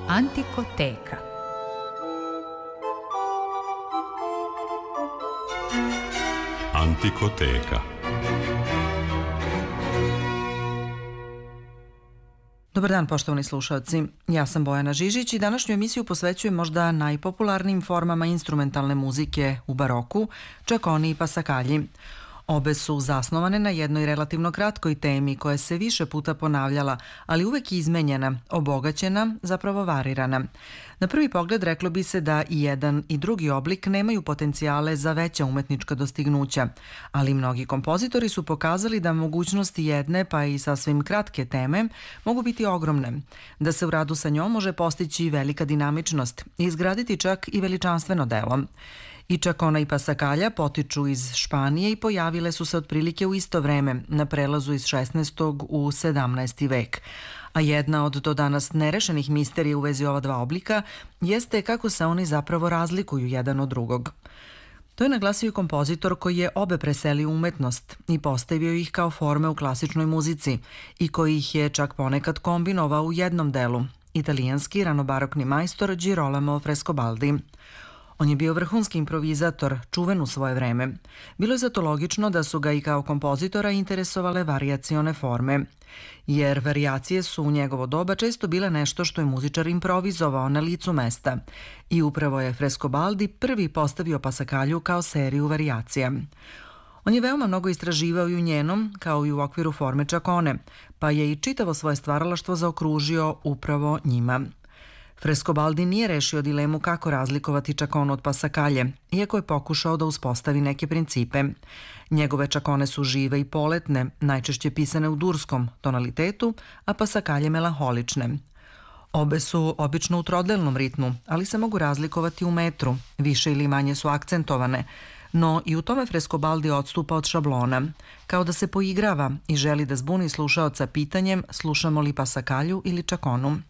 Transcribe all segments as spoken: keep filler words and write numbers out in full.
Antikoteka. Antikoteka. Dobar dan, poštovani slušalci. Ja sam Bojana Žižić i današnju emisiju posvećujem možda najpopularnijim formama instrumentalne muzike u baroku, čakoni i pasakalji. Obe su zasnovane na jednoj relativno kratkoj temi koja se više puta ponavljala, ali uvek izmenjena, obogaćena, zapravo varirana. Na prvi pogled reklo bi se da i jedan i drugi oblik nemaju potencijale za veća umetnička dostignuća, ali mnogi kompozitori su pokazali da mogućnosti jedne pa i sasvim kratke teme mogu biti ogromne, da se u radu sa njom može postići velika dinamičnost i izgraditi čak i veličanstveno delo. I čakona i pasakalja potiču iz Španije i pojavile su se otprilike u isto vreme, na prelazu iz šesnaestog u sedamnaesti vek. A jedna od do danas nerešenih misterija u vezi ova dva oblika jeste kako se oni zapravo razlikuju jedan od drugog. To je naglasio i kompozitor koji je obe preselio u umetnost i postavio ih kao forme u klasičnoj muzici i koji ih je čak ponekad kombinovao u jednom delu, italijanski ranobarokni majstor Girolamo Frescobaldi. On je bio vrhunski improvizator, čuven u svoje vreme. Bilo je zato logično da su ga i kao kompozitora interesovale varijacione forme, jer varijacije su u njegovo doba često bile nešto što je muzičar improvizovao na licu mesta i upravo je Frescobaldi prvi postavio pasakalju kao seriju varijacija. On je veoma mnogo istraživao i u njenom, kao i u okviru forme čakone, pa je i čitavo svoje stvaralaštvo zaokružio upravo njima. Frescobaldi nije rešio dilemu kako razlikovati čakonu od pasakalje, iako je pokušao da uspostavi neke principe. Njegove čakone su žive i poletne, najčešće pisane u durskom tonalitetu, a pasakalje melanholične. Obe su obično u trodelnom ritmu, ali se mogu razlikovati u metru, više ili manje su akcentovane, no i u tome Frescobaldi odstupa od šablona, kao da se poigrava i želi da zbuni slušaoca pitanjem slušamo li pasakalju ili čakonu.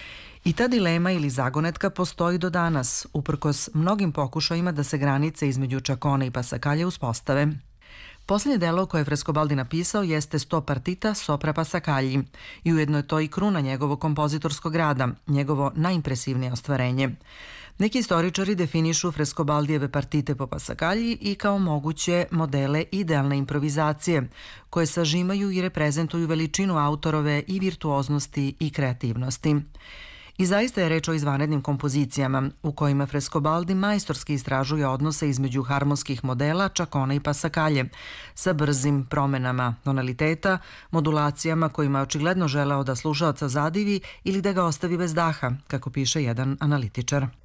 I ta dilema ili zagonetka postoji do danas, uprkos mnogim pokušajima da se granice između čakone i pasakalje uspostave. Posljednje delo koje je Frescobaldi napisao jeste Sto partita sopra pasakalji i ujedno je to i kruna njegovog kompozitorskog rada, njegovo najimpresivnije ostvarenje. Neki istoričari definišu Frescobaldijeve partite po pasakalji i kao moguće modele idealne improvizacije, koje sažimaju i reprezentuju veličinu autorove i virtuoznosti i kreativnosti. I zaista je reč o izvanrednim kompozicijama u kojima Frescobaldi majstorski istražuje odnose između harmonskih modela, čakona i pasakalje, sa brzim promenama tonaliteta, modulacijama kojima je očigledno želeo da slušaoca zadivi ili da ga ostavi bez daha, kako piše jedan analitičar.